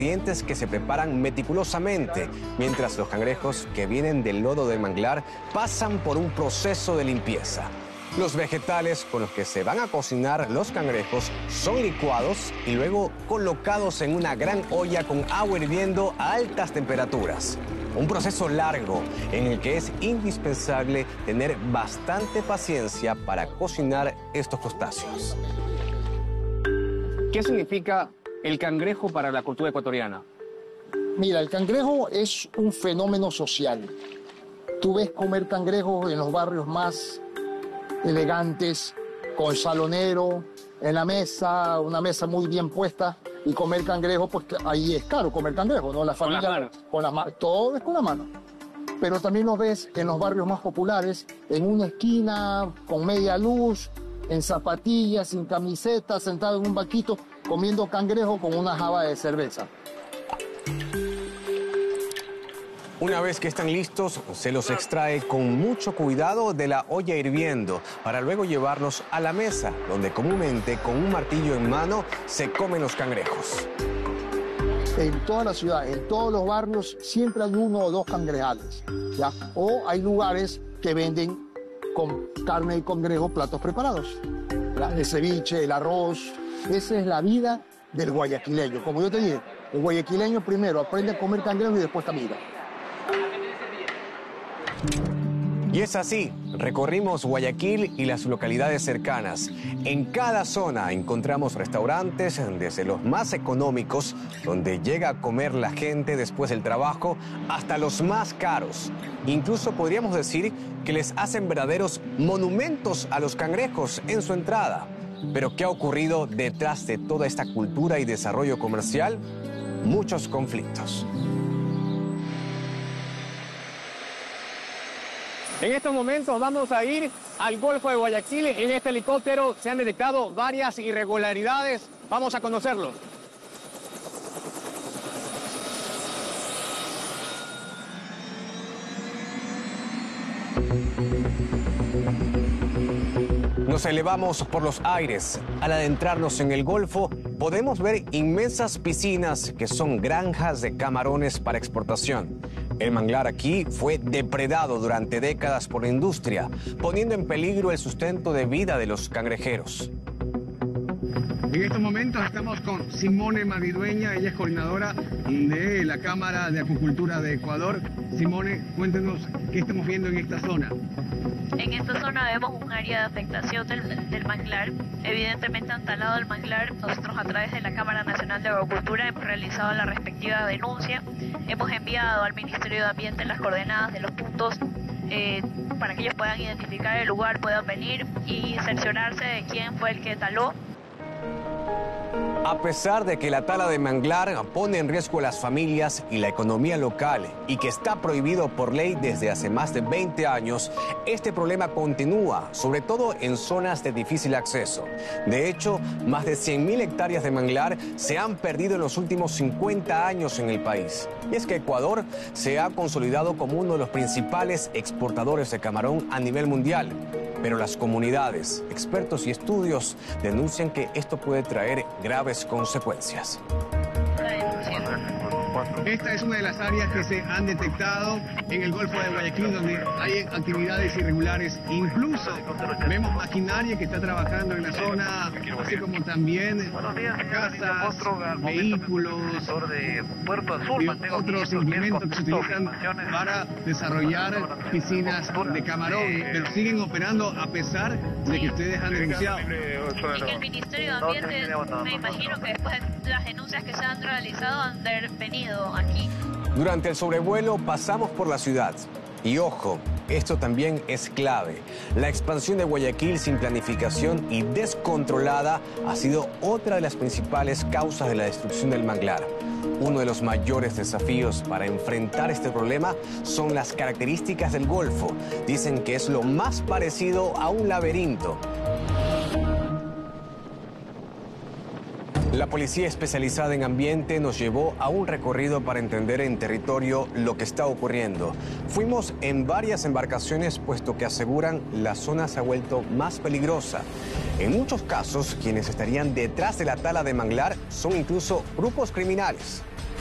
ingredientes que se preparan meticulosamente, mientras los cangrejos que vienen del lodo del manglar pasan por un proceso de limpieza. Los vegetales con los que se van a cocinar los cangrejos son licuados y luego colocados en una gran olla con agua hirviendo a altas temperaturas. Un proceso largo en el que es indispensable tener bastante paciencia para cocinar estos crustáceos. ¿Qué significa el cangrejo para la cultura ecuatoriana? Mira, el cangrejo es un fenómeno social. Tú ves comer cangrejos en los barrios más elegantes, con salonero, en la mesa, una mesa muy bien puesta, y comer cangrejo, pues ahí es caro comer cangrejo, ¿no? La familia con las manos, todo es con la mano. Pero también lo ves en los barrios más populares, en una esquina, con media luz, en zapatillas, sin camiseta, sentado en un banquito, comiendo cangrejo con una jaba de cerveza. Una vez que están listos, se los extrae con mucho cuidado de la olla hirviendo para luego llevarlos a la mesa, donde comúnmente con un martillo en mano se comen los cangrejos. En toda la ciudad, en todos los barrios, siempre hay uno o dos cangrejales, ¿ya? O hay lugares que venden con carne de cangrejo platos preparados. El ceviche, el arroz. Esa es la vida del guayaquileño. Como yo te dije, el guayaquileño primero aprende a comer cangrejo y después camina. Y es así, recorrimos Guayaquil y las localidades cercanas. En cada zona encontramos restaurantes, desde los más económicos, donde llega a comer la gente después del trabajo, hasta los más caros. Incluso podríamos decir que les hacen verdaderos monumentos a los cangrejos en su entrada. Pero ¿qué ha ocurrido detrás de toda esta cultura y desarrollo comercial? Muchos conflictos. En estos momentos vamos a ir al Golfo de Guayaquil. En este helicóptero se han detectado varias irregularidades. Vamos a conocerlo. Nos elevamos por los aires. Al adentrarnos en el Golfo, podemos ver inmensas piscinas que son granjas de camarones para exportación. El manglar aquí fue depredado durante décadas por la industria, poniendo en peligro el sustento de vida de los cangrejeros. En estos momentos estamos con Simone Maridueña, ella es coordinadora de la Cámara de Acuicultura de Ecuador. Simone, cuéntenos qué estamos viendo en esta zona. En esta zona vemos un área de afectación del manglar. Evidentemente han talado el manglar. Nosotros a través de la Cámara Nacional de Agricultura hemos realizado la respectiva denuncia. Hemos enviado al Ministerio de Ambiente las coordenadas de los puntos para que ellos puedan identificar el lugar, puedan venir y cerciorarse de quién fue el que taló. A pesar de que la tala de manglar pone en riesgo a las familias y la economía local y que está prohibido por ley desde hace más de 20 años, este problema continúa, sobre todo en zonas de difícil acceso. De hecho, más de 100.000 hectáreas de manglar se han perdido en los últimos 50 años en el país. Y es que Ecuador se ha consolidado como uno de los principales exportadores de camarón a nivel mundial. Pero las comunidades, expertos y estudios denuncian que esto puede traer graves consecuencias. Esta es una de las áreas que se han detectado en el Golfo de Guayaquil, donde hay actividades irregulares. Incluso vemos maquinaria que está trabajando en la zona, así como también casas, vehículos y otros implementos que se utilizan para desarrollar piscinas de camarón. Pero siguen operando a pesar de que ustedes han denunciado. En el Ministerio de Ambiente, me imagino que después de las denuncias que se han realizado han de haber venido aquí. Durante el sobrevuelo pasamos por la ciudad. Y ojo, esto también es clave. La expansión de Guayaquil sin planificación y descontrolada ha sido otra de las principales causas de la destrucción del manglar. Uno de los mayores desafíos para enfrentar este problema son las características del Golfo. Dicen que es lo más parecido a un laberinto. La policía especializada en ambiente nos llevó a un recorrido para entender en territorio lo que está ocurriendo. Fuimos en varias embarcaciones puesto que aseguran la zona se ha vuelto más peligrosa. En muchos casos, quienes estarían detrás de la tala de manglar son incluso grupos criminales.